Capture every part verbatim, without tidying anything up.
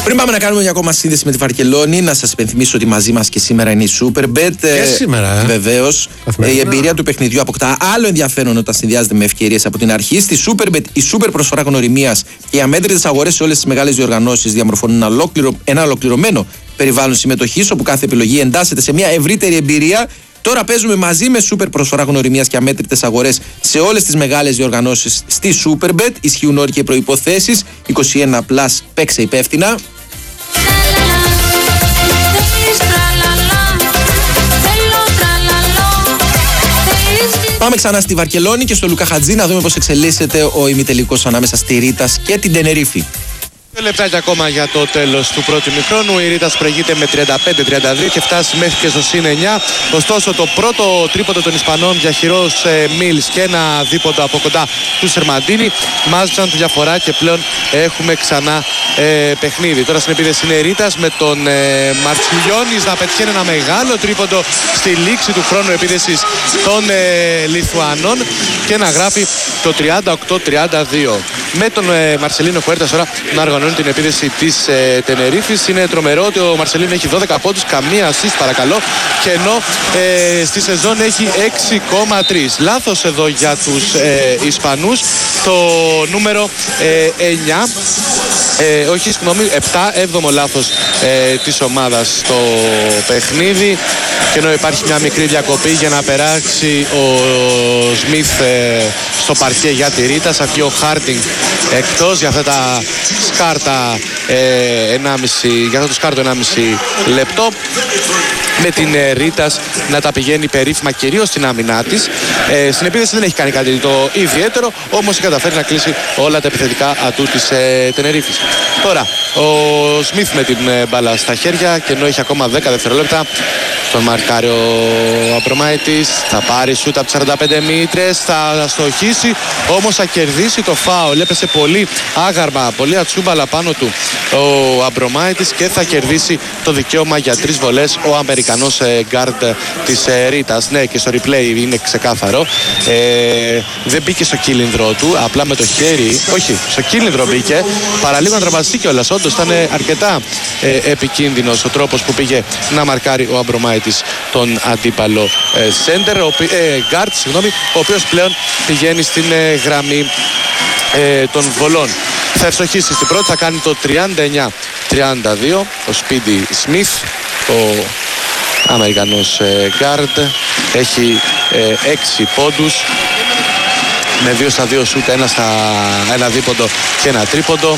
Πριν πάμε να κάνουμε μια ακόμα σύνδεση με τη Βαρκελόνη, να σας υπενθυμίσω ότι μαζί μας και σήμερα είναι η Superbet. Και σήμερα, ε. Βεβαίως. Η εμπειρία του παιχνιδιού αποκτά άλλο ενδιαφέρον όταν συνδυάζεται με ευκαιρίες από την αρχή. Στη Superbet, η super προσφορά γνωριμίας και οι αμέτρητες αγορές σε όλες τις μεγάλες διοργανώσεις διαμορφώνουν ένα, ολόκληρο, ένα ολοκληρωμένο περιβάλλον συμμετοχής, όπου κάθε επιλογή εντάσσεται σε μια ευρύτερη εμπειρία. Τώρα παίζουμε μαζί με super προσφορά γνωριμίας και αμέτρητες αγορές σε όλες τις μεγάλες διοργανώσεις στη Superbet. Ισχύουν όροι και προϋποθέσεις. είκοσι ένα πλας, παίξε υπεύθυνα. Πάμε ξανά στη Βαρκελόνη και στο Λουκά Χατζή να δούμε πώς εξελίσσεται ο ημιτελικός ανάμεσα στη Ρίτας και την Τενερίφη. Δύο λεπτάκια ακόμα για το τέλος του πρώτου ημιχρόνου. Η Ρίτας προηγείται με τριάντα πέντε τριάντα δύο και φτάσει μέχρι και στο συν εννιά. Ωστόσο, το πρώτο τρίποντο των Ισπανών διαχειρός ε, Μίλς και ένα δίποντο από κοντά του Σερμαντίνη μάζεψαν τη διαφορά και πλέον έχουμε ξανά ε, παιχνίδι. Τώρα στην επίδεση είναι η Ρίτας με τον ε, Μαρτσιλιώνης να πετυχαίνει ένα μεγάλο τρίποντο στη λήξη του χρόνου επίδεσης των ε, Λιθουανών και να γράφει το τριάντα οκτώ τριάντα δύο. Με τον ε, Μαρσελίνο Χουέρτας τώρα να οργανώνει την επίδεση της ε, Τενερίφης. Είναι τρομερό ότι ο Μαρσελίνο έχει δώδεκα πόντους, καμία assist παρακαλώ, και ενώ ε, στη σεζόν έχει έξι κόμμα τρία. Λάθος εδώ για τους ε, Ισπανούς, το νούμερο ε, εννιά, ε, όχι συγγνώμη, επτά, έβδομο λάθος ε, της ομάδας στο παιχνίδι, και ενώ υπάρχει μια μικρή διακοπή για να περάσει ο Σμιθ ε, στο παρκέ για τη Ρίτα. Θα βγει ο Χάρτινγκ εκτός για αυτά τα σκάρτα ε, ενάμιση, για αυτό το σκάρτο ενάμιση λεπτό, με την ε, Ρίτας να τα πηγαίνει περίφημα κυρίως στην άμυνά της. Ε, στην επίδεση δεν έχει κάνει κάτι το ιδιαίτερο, όμως έχει καταφέρει να κλείσει όλα τα επιθετικά ατού της ε, Τενερίφης. Τώρα ο Σμιθ με την ε, μπάλα στα χέρια, και ενώ έχει ακόμα δέκα δευτερόλεπτα τον μαρκάρει ο Αμπρομάιτης, θα πάρει σούτ από σαράντα πέντε μήτρες, θα στοχίσει, όμως θα κερδίσει το φάουλ. Έπεσε πολύ άγαρμα, πολύ ατσούμπαλα πάνω του ο Αμπρομάιτης και θα κερδίσει το δικαίωμα για τρεις βολές ο Αμερικανός γκάρντ της ε, Ρίτας. Ναι, και στο replay είναι ξεκάθαρο. Ε, δεν μπήκε στο κύλινδρο του, απλά με το χέρι, όχι, στο κύλινδρο μπήκε, παραλίγο να τραυματιστεί κιόλας. Όντως ήταν αρκετά ε, επικίνδυνος ο τρόπος που πήγε να μαρκάρει ο Αμπρομάιτης τον αντίπαλο ε, σέντερ, ο, ε, γκάρντ, συγγνώμη, ο οποίος πλέον πηγαίνει στην ε, γραμμή ε, των βολών. Θα ευστοχίσει στην πρώτη, θα κάνει το τριάντα εννιά τριάντα δύο ο Σπίντι Σμιθ, ο Αμερικανός γκάρντ. Έχει ε, έξι πόντους με δύο στα δύο σούτ, ένα, στα, ένα δίποντο και ένα τρίποντο.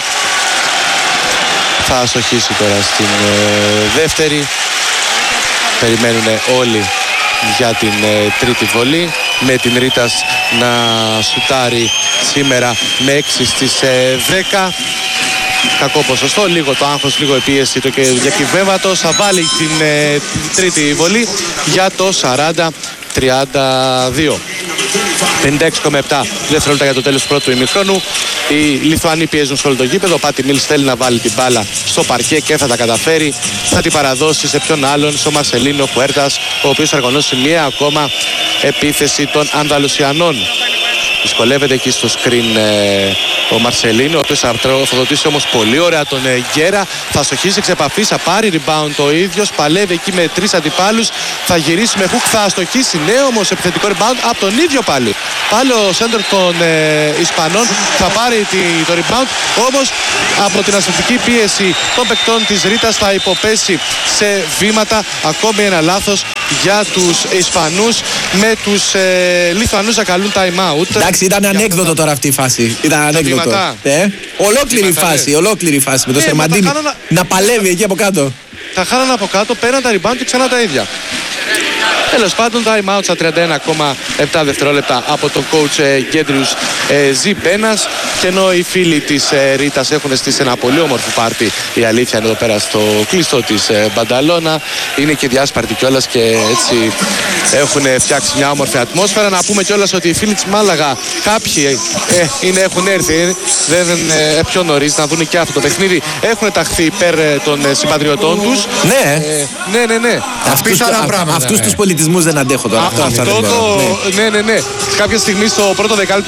Θα αστοχίσει τώρα στην ε, δεύτερη. Περιμένουν όλοι για την ε, τρίτη βολή, με την Ρίτας να σουτάρει σήμερα με έξι στις ε, δέκα. Κακό ποσοστό, λίγο το άγχος, λίγο η πίεση το διακυβεύματος. Θα βάλει την ε, τρίτη βολή για το σαράντα τριάντα δύο. πενήντα έξι κόμμα επτά δευτερόλεπτα για το τέλος του πρώτου ημιχρόνου. Οι Λιθουανοί πιέζουν σε όλο το γήπεδο. Ο Πάτι Μίλς θέλει να βάλει την μπάλα στο παρκέ και θα τα καταφέρει. Θα την παραδώσει σε ποιον άλλον, στο Μαρσελίνο Χουέρτας, ο οποίος θα οργανώσει μία ακόμα επίθεση των Ανδαλουσιανών. Δυσκολεύεται εκεί στο screen ε, ο Μαρσελίνο, ο οποίος θα τροφοδοτήσει όμως πολύ ωραία τον ε, Γκέρα. Θα στοχίσει εξ επαφής, θα πάρει rebound το ίδιος, παλεύει εκεί με τρεις αντιπάλους, θα γυρίσει με hook, θα στοχίσει, ναι, όμως επιθετικό rebound από τον ίδιο πάλι. Πάλι ο σέντερ των ε, Ισπανών θα πάρει τη, το rebound, όμως από την αστευτική πίεση των παικτών της Ρίτας θα υποπέσει σε βήματα. Ακόμη ένα λάθος για τους Ισπανούς, με τους ε, Λιθουανούς να καλούν time out. Εντάξει, ήταν ανέκδοτο τώρα αυτή η φάση. Ήταν ανέκδοτο. Ε? Ολόκληρη η φάση, ναι. Ολόκληρη η φάση με το ναι, Σερμαντίνη να... να παλεύει εκεί από κάτω. Θα χάνανε από κάτω, πέραν τα rebound και ξανά τα ίδια. Τέλος πάντων, time out στα τριάντα ένα κόμμα επτά δευτερόλεπτα από τον coach Γκέντριους Ζιμπένας. Και ενώ οι φίλοι της ε, Ρίτας έχουν στήσει ένα πολύ όμορφο πάρτι, η αλήθεια είναι εδώ πέρα στο κλειστό της ε, Μπανταλώνα. Είναι και διάσπαρτη κιόλας και έτσι έχουν φτιάξει μια όμορφη ατμόσφαιρα. Να πούμε κιόλας ότι οι φίλοι της Μάλαγα, κάποιοι ε, είναι, έχουν έρθει, δεν ε, πιο νωρίς να δουν και αυτό το παιχνίδι. Έχουν ταχθεί υπέρ ε, των ε, συμπατριωτών τους. Ναι, ε, ναι, ναι, ναι. Αυτούς, αυτούς ναι. τους πολιτισμούς δεν αντέχω τώρα. Α, αυτό, αυτό το, ναι. ναι, ναι, ναι. Κάποια στιγμή στο πρώτο δεκάλεπτο, όταν εκτελούσε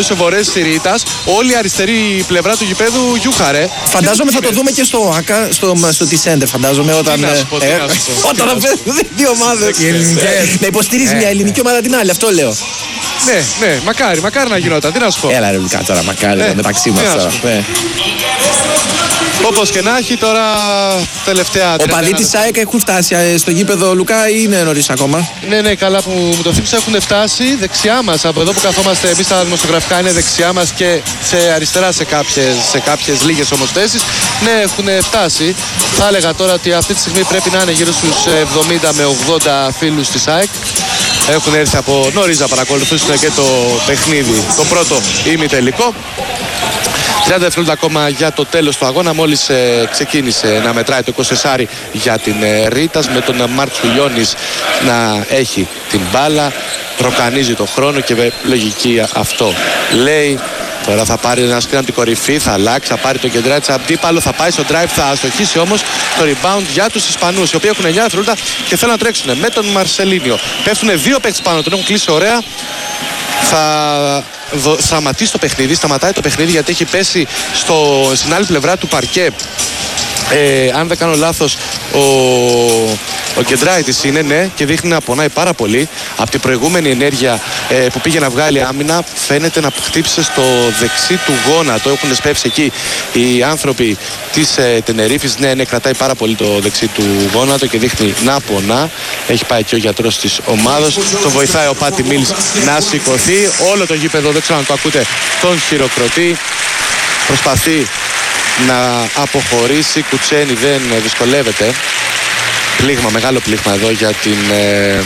σε βορές της Ρήτας. Όλη η αριστερή πλευρά του γηπέδου γιούχαρε. Φαντάζομαι θα το δούμε και στο ΑΚΑ, στο, στο T-Center. Φαντάζομαι όταν. Τι να σου πω, τι ε, να σου πω, όταν θα παίζουν δύο ομάδες. Να υποστηρίζει μια ελληνική ομάδα την άλλη, αυτό λέω. Ναι, ναι, μακάρι, μακάρι να γινόταν. Τι να σου πω. Έλα ρε Λουκά, τώρα μακάρι Ε, μεταξύ μας τι να τώρα. σου πω. Ναι. Όπως και να έχει, τώρα τελευταία. Ο παδί της ΑΕΚ έχουν φτάσει ε, στο γήπεδο Λουκά ή είναι νωρίς ακόμα? Ναι, ναι, καλά που μου το θύμισα. Έχουν φτάσει δεξιά μας. Από εδώ που καθόμαστε εμείς τα δημοσιογραφικά είναι δεξιά μας και σε αριστερά σε κάποιες, σε κάποιες λίγες όμως θέσεις. Ναι, έχουν φτάσει. Θα έλεγα τώρα ότι αυτή τη στιγμή πρέπει να είναι γύρω στους εβδομήντα με ογδόντα φίλους της ΑΕΚ. Έχουν έρθει από νωρίς να παρακολουθήσουν και το παιχνίδι, το πρώτο ημιτελικό. τριάντα δευτερόλεπτα ακόμα για το τέλος του αγώνα. Μόλις ε, ξεκίνησε να μετράει το είκοσι για την ε, Ρήτας, με τον Μαρτσουλιώνης να έχει την μπάλα. Ροκανίζει το χρόνο και με λογική αυτό λέει. Τώρα θα πάρει ένα σκριν από την κορυφή, θα αλλάξει, θα πάρει το κεντράκι της αντίπαλο, θα πάει στο drive, θα αστοχίσει όμως το rebound για τους Ισπανούς, οι οποίοι έχουν εννιά δευτερόλεπτα και θέλουν να τρέξουν με τον Μαρσελίνιο. Πέφτουν δύο παίκτες πάνω, τον έχουν κλείσει ωραία. Θα σταματήσει το παιχνίδι, σταματάει το παιχνίδι γιατί έχει πέσει στο, στην άλλη πλευρά του παρκέ. Ε, αν δεν κάνω λάθος, ο, ο Κεντράιτης είναι, ναι, και δείχνει να πονάει πάρα πολύ από την προηγούμενη ενέργεια ε, που πήγε να βγάλει άμυνα. Φαίνεται να χτύπησε στο δεξί του γόνατο. Έχουν σπεύσει εκεί οι άνθρωποι της ε, Τενερίφης. Ναι, ναι, κρατάει πάρα πολύ το δεξί του γόνατο και δείχνει να πονά. Έχει πάει και ο γιατρός της ομάδας. Τον βοηθάει ο Πάτι Μίλς να σηκωθεί. Όλο το γήπεδο, δεν ξέρω αν το ακούτε, τον χειροκροτεί. Προσπαθεί να αποχωρήσει. Κουτσένι δεν δυσκολεύεται. Πλήγμα, μεγάλο πλήγμα εδώ για την ε,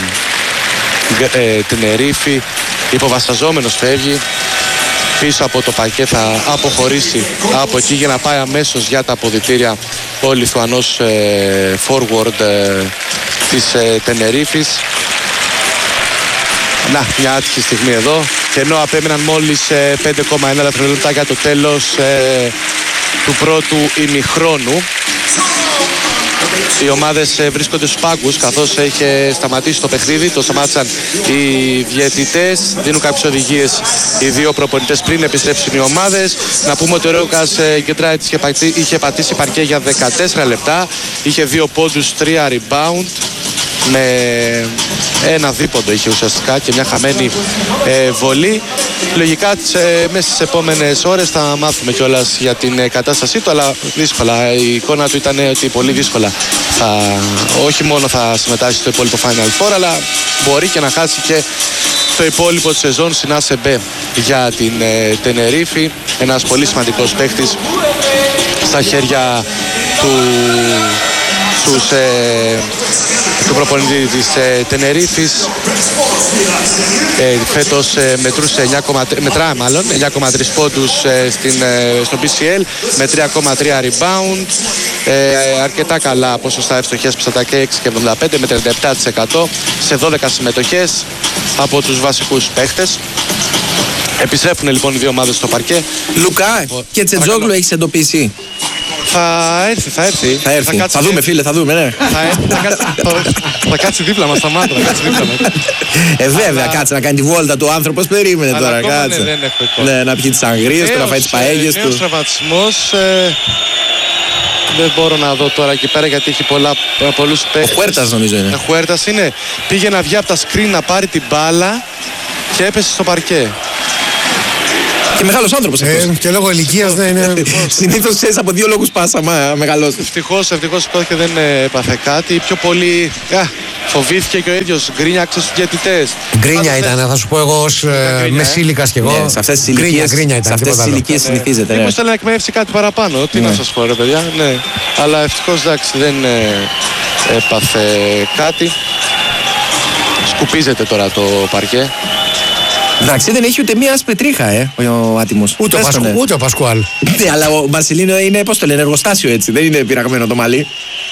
ε, Τενερίφη. Υποβασταζόμενος φεύγει. Πίσω από το πακέ θα αποχωρήσει από εκεί για να πάει αμέσως για τα αποδυτήρια ο Λιθουανός ε, forward ε, της ε, Τενερίφης. Να, μια άτυχη στιγμή εδώ. Και ενώ απέμειναν μόλις ε, πέντε κόμμα ένα δευτερόλεπτα για το τέλος ε, του πρώτου ημιχρόνου. Οι ομάδες ε, βρίσκονται στους πάγκους καθώς έχει σταματήσει το παιχνίδι. Το σταμάτησαν οι διαιτητές. Δίνουν κάποιες οδηγίες οι δύο προπονητές πριν επιστρέψουν οι ομάδες. Να πούμε ότι ο Ρέουκας ε, Γκεντράιτης είχε, πατή, είχε πατήσει παρκέ για δεκατέσσερα λεπτά. Είχε δύο πόντους, τρία rebound. Με ένα δίποντο είχε ουσιαστικά και μια χαμένη ε, βολή. Λογικά ε, μέσα στις επόμενες ώρες θα μάθουμε κιόλας για την ε, κατάστασή του, αλλά δύσκολα. Η εικόνα του ήταν ότι πολύ δύσκολα θα, όχι μόνο θα συμμετάσχει στο υπόλοιπο Final Four, αλλά μπορεί και να χάσει και το υπόλοιπο της σεζόν στην ΑΣΕΜΠΕ για την ε, Τενερίφη. Ένας πολύ σημαντικός παίκτης στα χέρια του στους, ε, του προπονητή της ε, Τενερίφης. Ε, φέτος ε, μετρούσε εννιά, μετρά μάλλον εννιά κόμμα τρία πόντους ε, στην, ε, στο μπι σι ελ με τρία κόμμα τρία rebound. Ε, αρκετά καλά ποσοστά ευστοχές πιστατάκια, έξι κόμμα εβδομήντα πέντε με τριάντα επτά τοις εκατό σε δώδεκα συμμετοχές από τους βασικούς παίχτες. Επιστρέφουν λοιπόν οι δύο ομάδες στο παρκέ. Λουκά και Τσετζόγλου έχεις εντοπίσει? Θα έρθει, θα έρθει. Θα έρθει. Θα, θα δούμε, φίλε, θα δούμε, ναι. Θα, έρθει, θα, κάτσει, θα, θα κάτσει δίπλα μας, σταμάτα, θα κάτσει δίπλα μας. Ε, βέβαια, αλλά... κάτσε να κάνει τη βόλτα του. Ο άνθρωπος περίμενε τώρα, ακόμα, κάτσε. Ναι, δεν έχω εικόνα. Ναι, να πιει τις αγρίες του, να φάει τις παέγες του. Νέος τραυματισμός. Ε, δεν μπορώ να δω τώρα εκεί πέρα γιατί έχει πολλά, πολλούς παίκτες. Ο Χουέρτας νομίζω είναι. Ο Χουέρτας είναι. Πήγε να βγει από τα screen να πάρει την μπάλα και έπεσε στο παρκέ. Και μεγάλος άνθρωπος αυτός. Ε, και λόγω ηλικίας δεν είναι. Συνήθως ξέρεις από δύο λόγους πάσα, μα μεγαλός. Ευτυχώς, ευτυχώς σηκώθηκε, δεν έπαθε κάτι. Πιο πολύ α, φοβήθηκε και ο ίδιος. Γκρίνιαξε στους διαιτητές. Γκρίνια ήταν, θα σου πω εγώ ως μεσήλικας κι εγώ. Ναι, σε αυτές τις ηλικίες, σε αυτές τις ηλικίες συνηθίζεται. Μήπως θέλει να εκμεύσει κάτι παραπάνω. Τι να σας πω, ρε παιδιά. Ναι. Αλλά ευτυχώς εντάξει δεν έπαθε κάτι. Σκουπίζεται τώρα το παρκέ. Εντάξει, δεν έχει ούτε μία σπετρίχα, ε, ο άτιμος. Ούτε, ο Πασκου, ούτε ο Πασκουάλ. Ναι, αλλά ο Μαρσελίνο είναι, πώς το λένε, εργοστάσιο έτσι. Δεν είναι πειραγμένο το μαλλί.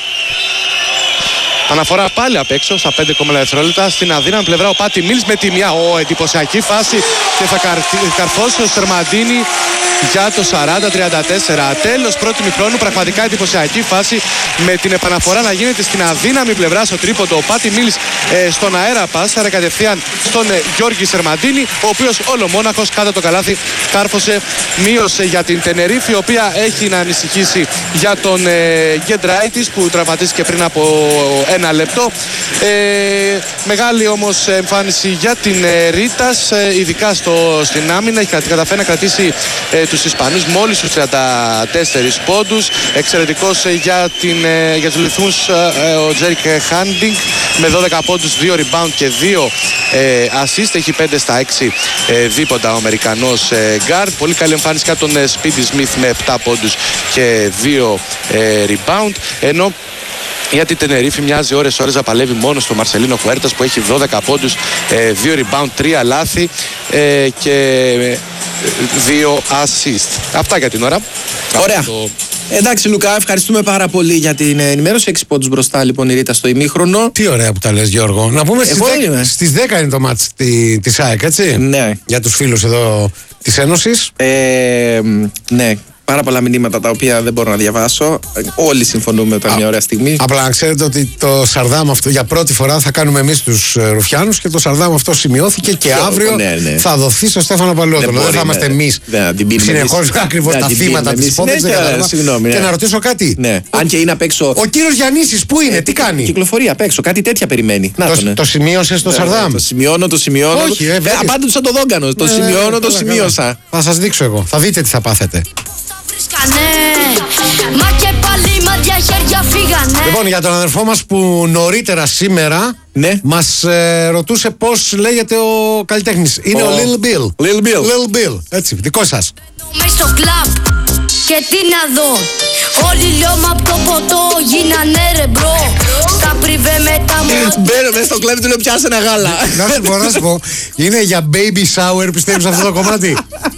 Αναφορά πάλι απ' έξω στα πέντε κόμμα δευτερόλεπτα στην αδύναμη πλευρά ο Πάτι Μίλς με τη μία. Ω, εντυπωσιακή φάση και θα καρ... καρφώσει ο Σερμαντίνη για το σαράντα τριάντα τέσσερα. Τέλος πρώτη μηχρόνου, πραγματικά εντυπωσιακή φάση με την επαναφορά να γίνεται στην αδύναμη πλευρά στο τρίποντο. Ο Πάτι Μίλς ε, στον αέρα πάσαρε κατευθείαν στον ε, Γιώργη Σερμαντίνη, ο οποίος ολομόναχος κάτω το καλάθι κάρφωσε, μείωσε για την Τενερίφη, η οποία έχει να ανησυχήσει για τον ε, Γκεντράιτης που τραυματίστηκε πριν από ένα λεπτό. Ε, μεγάλη όμως εμφάνιση για την ε, Ρίτας, ε, ειδικά στο, στην άμυνα. Έχει καταφέρει να κρατήσει ε, τους Ισπανούς μόλις τους τριάντα τέσσερις πόντους. Εξαιρετικός ε, για, την, ε, για τους Λιθμούς ε, ο Τζέρικ Χάντινγκ με δώδεκα πόντους, δύο rebound και δύο ε, assist. Έχει πέντε στα έξι ε, δίποντα ο Αμερικανός ε, guard. Πολύ καλή εμφάνιση για τον ε, Σπίτι Σμιθ με επτά πόντους και δύο ε, rebound. Ενώ για την Τενερίφη μοιάζει ώρες ώρες να παλεύει μόνο στο Μαρσελίνο Χουέρτας που έχει δώδεκα πόντους, ε, δύο rebound, τρία λάθη ε, και δύο assist. Αυτά για την ώρα. Ωραία. Το... Εντάξει Λουκά, ευχαριστούμε πάρα πολύ για την ενημέρωση. έξι πόντους μπροστά λοιπόν η Ρίτα στο ημίχρονο. Τι ωραία που τα λες Γιώργο. Να πούμε στις δέκα, στις δέκα είναι το μάτς τη, της ΑΕΚ, έτσι. Ναι. Για τους φίλους εδώ της Ένωσης. Ε, ναι. Πάρα πολλά μηνύματα τα οποία δεν μπορώ να διαβάσω. Όλοι συμφωνούμε ότι ήταν μια ωραία στιγμή. Απλά να ξέρετε ότι το Σαρδάμ αυτό για πρώτη φορά θα κάνουμε εμείς τους Ρουφιάνους και το Σαρδάμ αυτό σημειώθηκε και Ποιο, αύριο ναι, ναι. θα δοθεί στο Στέφανο Παλαιόδωρο. Δεν, δεν θα είμαστε εμείς συνεχώς ακριβώς τα θύματα της υπόθεσης. Ναι, και να ρωτήσω κάτι. Ναι. Αν και είναι απ' έξω. Ο κύριος Γιαννίσης που είναι, τι κάνει. Κυκλοφορεί απ' έξω, κάτι τέτοια περιμένει. Το σημείωσε στο Σαρδάμ. Το σημειώνω, το σημειώνω. Απάντε του σαν το Δόγκανο. Το σημειώνω, το σημείωσα. Θα σας δείξω εγώ. Θα δείτε τι θα πάθετε. Μα και πάλι μάτια χέρια φύγανε. Λοιπόν, για τον αδερφό μας που νωρίτερα σήμερα ναι. μας ε, ρωτούσε πώς λέγεται ο καλλιτέχνης. Είναι ο, ο Lil Bill. Lil Bill. Lil Bill. Έτσι, δικό σας. Μες στο κλαμπ και τι να δω. Όλοι λιώμα απ' το ποτό γίνανε ρε μπρο. Στα πριβέ μετά μου. Μπαίνω μέσα στο κλαμπ του λέω πιάσε ένα γάλα. Να σου πω, να σου πω. Είναι για baby shower, πιστεύεις αυτό το κομμάτι.